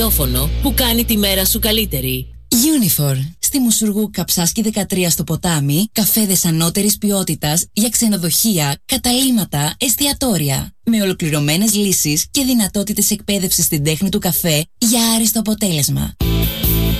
ραδιόφωνο που κάνει τη μέρα σου καλύτερη. Unifor. Στη Μουσουργού Καψάσκη 13 στο Ποτάμι, καφέδες ανώτερης ποιότητας για ξενοδοχεία, καταλύματα, εστιατόρια. Με ολοκληρωμένες λύσεις και δυνατότητες εκπαίδευσης στην τέχνη του καφέ για άριστο αποτέλεσμα.